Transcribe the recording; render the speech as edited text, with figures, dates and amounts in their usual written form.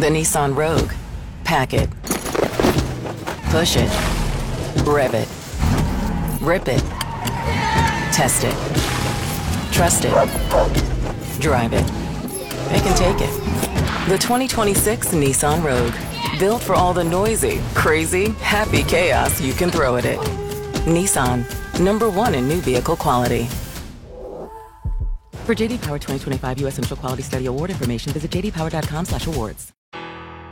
The Nissan Rogue. Pack it. Push it. Rev it. Rip it. Test it. Trust it. Drive it. They can take it. The 2026 Nissan Rogue. Built for all the noisy, crazy, happy chaos you can throw at it. Nissan. #1 in new vehicle quality. For JD Power 2025 U.S. Central Quality Study Award information, visit jdpower.com/awards.